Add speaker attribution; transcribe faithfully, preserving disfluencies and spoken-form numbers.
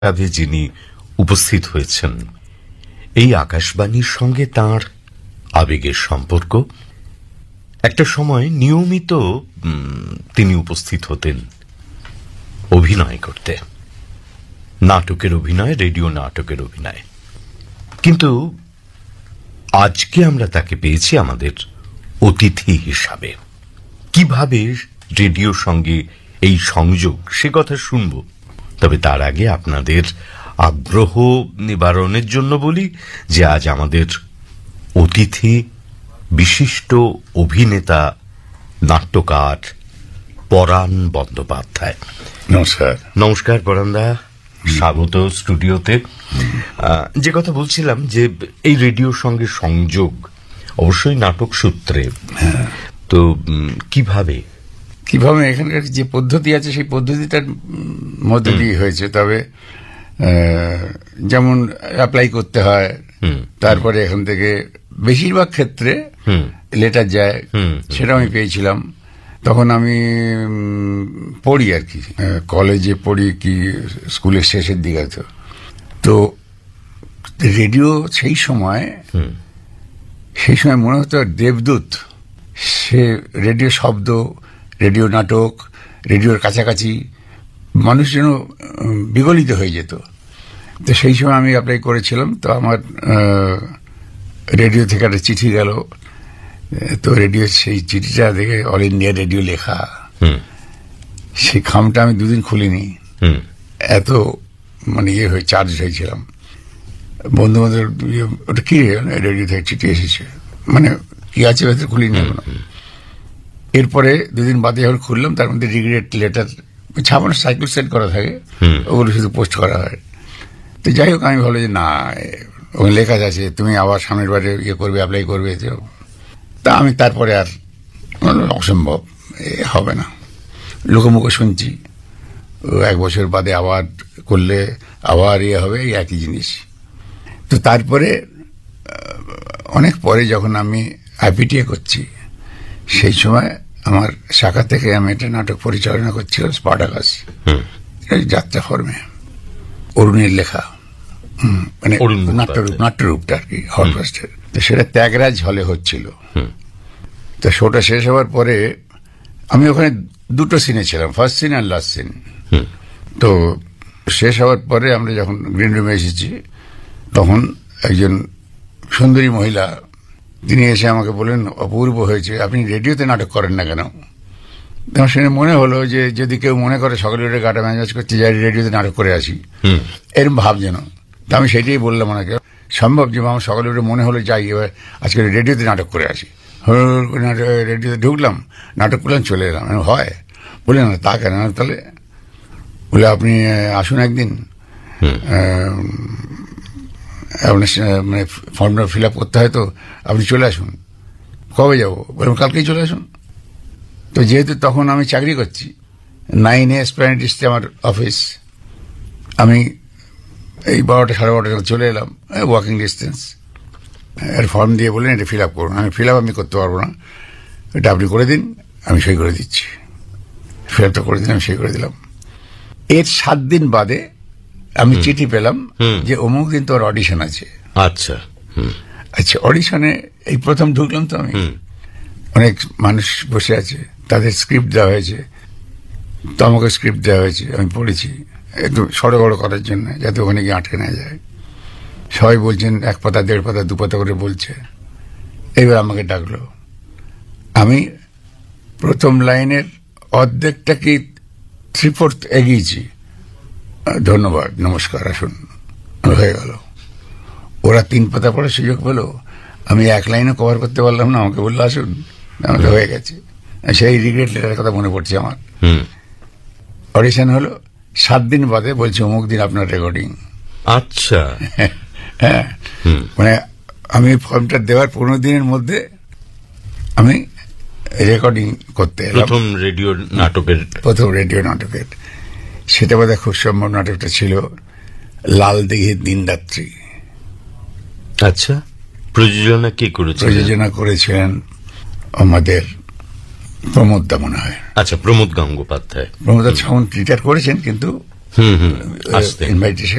Speaker 1: কাঁধে যিনি উপস্থিত হয়েছেন, এই আকাশবাণীর সঙ্গে তাঁর আবেগের সম্পর্ক। একটা সময় নিয়মিত তিনি উপস্থিত হতেন অভিনয় করতে, নাটকের অভিনয়, রেডিও নাটকের অভিনয়। কিন্তু আজকে আমরা তাকে পেয়েছি আমাদের অতিথি হিসাবে। কিভাবে রেডিওর সঙ্গে এই সংযোগ, সে কথা শুনব। তবে তার আগে আপনাদের আগ্রহ নিবারণের জন্য বলি যে আজ আমাদের অতিথি বিশিষ্ট অভিনেতা, নাট্যকার পরাণ বন্দ্যোপাধ্যায়।
Speaker 2: নমস্কার।
Speaker 1: নমস্কার পরাণদা, স্বাগত স্টুডিওতে। যে কথা বলছিলাম যে এই রেডিওর সঙ্গে সংযোগ অবশ্যই নাটক সূত্রে, তো কিভাবে
Speaker 2: কিভাবে এখানকার যে পদ্ধতি আছে সেই পদ্ধতিটার মধ্যে দিয়ে হয়েছে। তবে যেমন অ্যাপ্লাই করতে হয়, তারপরে এখান থেকে বেশিরভাগ ক্ষেত্রে লেটার যায়, সেটা আমি পেয়েছিলাম। তখন আমি পড়ি আর কি, কলেজে পড়ি কি স্কুলের শেষের দিকে। তো তো রেডিও সেই সময় সেই সময় মনে হতো দেবদূত। সে রেডিও শব্দ, রেডিও নাটক, রেডিওর কাছাকাছি মানুষ যেন বিগলিত হয়ে যেত। তো সেই সময় আমি অ্যাপ্লাই করেছিলাম। তো আমার রেডিও থেকে একটা চিঠি গেল। তো রেডিও সেই চিঠিটা দেখে অল ইন্ডিয়া রেডিও লেখা, সেই খামটা আমি দুদিন খুলিনি, এত মানে ইয়ে হয়ে চার্জ হয়েছিলাম। বন্ধু বান্ধব ওটা কি রেডিও থেকে চিঠি এসেছে, মানে কি আছে ভেতরে খুলিনি এখনো। এরপরে দুদিন বাদে যখন খুললাম, তার মধ্যে রিগ্রেট লেটার ছাপানো সাইকেল সেট করা থাকে, ওগুলো শুধু পোস্ট করা হয়। তো যাই হোক, আমি ভাবলাম যে না, ওখানে লেখা আছে তুমি আবার সামনের বারে ইয়ে করবে, অ্যাপ্লাই করবে। তা আমি তারপরে আর অসম্ভব, এ হবে না। লোকমুখে শুনছি এক বছর বাদে আবার করলে আবার ইয়ে হবে, এই একই জিনিস। তো তারপরে অনেক পরে যখন আমি আইপিটিএ করছি, সেই সময় আমার শাখা থেকে আমি একটা নাটক পরিচালনা করছিলাম, স্পার্টাকাস, যাত্রা ফর্মে, অরুণের লেখা, মানে নাট্যরূপ নাট্যরূপটা আর কি, হলফাস্টের। তো সেটা ত্যাগরাজ হলে হচ্ছিল। তো শোটা শেষ হওয়ার পরে আমি ওখানে দুটো সিনে ছিলাম, ফার্স্ট সিন আর লাস্ট সিন। তো শেষ হওয়ার পরে আমরা যখন গ্রিন রুমে এসেছি, তখন একজন সুন্দরী মহিলা, তিনি এসে আমাকে বললেন, অপূর্ব হয়েছে, আপনি রেডিওতে নাটক করেন না কেন? আমার শুনে মনে হলো যে যদি কেউ মনে করে সকালে উঠে গাটা ম্যানেজ করতে যাই, রেডিওতে নাটক করে আসি, এরকম ভাব যেন। তা আমি সেটাই বললাম ওনাকে, সম্ভব যে আমার সকালে উঠে মনে হলো যাই এবার আজকে রেডিওতে নাটক করে আসি। রেডিওতে ঢুকলাম, নাটক করলাম, চলে এলাম। হয় বললেন না, তা কেন? তাহলে বলে আপনি আসুন একদিন, মানে ফর্মটা ফিল আপ করতে হয়, তো আপনি চলে আসুন। কবে যাবো? বললাম কালকেই চলে আসুন। তো যেহেতু তখন আমি চাকরি করছি, নাইন এ এসপ্ল্যানেড ইস্টে আমার অফিস, আমি এই বারোটা সাড়ে বারোটা চলে এলাম, ওয়াকিং ডিস্টেন্স। এর ফর্ম দিয়ে বললেন এটা ফিল আপ করুন। আমি ফিল আপ আমি করতে পারবো না, এটা আপনি করে দিন, আমি সই করে দিচ্ছি। ফিল আপটা করে দিন, আমি সই করে দিলাম। এর সাত দিন বাদে আমি চিঠি পেলাম যে অমুক দিন তোর অডিশন আছে।
Speaker 1: আচ্ছা
Speaker 2: আচ্ছা, অডিশনে এই প্রথম ঢুকলাম। তো আমি, অনেক মানুষ বসে আছে, তাদের স্ক্রিপ্ট দেওয়া হয়েছে, তো আমাকে স্ক্রিপ্ট দেওয়া হয়েছে, আমি পড়েছি একটু সড়গড় করার জন্য, যাতে ওখানে গিয়ে আটকে না যায়। সবাই বলছেন এক পাতা, দেড় পাতা, দু পাতা করে বলছে। এবার আমাকে ডাকলো, আমি প্রথম লাইনের অর্ধেকটাকে থ্রি ফোর্থ এগিয়েছি, ধন্যবাদ, নমস্কার, আসুন, হয়ে গেল। ওরা তিন পাতা পড়ার সুযোগ পেলো, আমি এক লাইনে কভার করতে পারলাম না, আমাকে বললো আসুন, আমাকে হয়ে গেছে। সেই রিগ্রেট লেটারের কথা মনে পড়ছে আমার। অডিশন হলো, সাত দিন বাদে বলছে অমুক দিন আপনার রেকর্ডিং।
Speaker 1: আচ্ছা,
Speaker 2: হ্যাঁ, মানে আমি ফর্মটা দেওয়ার পনেরো দিনের মধ্যে আমি রেকর্ডিং করতে এলাম।
Speaker 1: প্রথম রেডিও নাটকের
Speaker 2: প্রথম রেডিও নাটকের সেটা বোধহয় খুব সম্ভব। নাটকটা ছিল লাল দিঘির দিন রাত্রি।
Speaker 1: আচ্ছা, প্রযোজনা কে করেছিলেন?
Speaker 2: প্রযোজনা করেছিলেন আমাদের প্রমোদ দা, মনে হয়।
Speaker 1: আচ্ছা, প্রমোদ গঙ্গোপাধ্যায়।
Speaker 2: প্রমোদ দা রিটায়ার করেছেন, কিন্তু
Speaker 1: হুম হুম আসতেন
Speaker 2: ইনভাইটেশন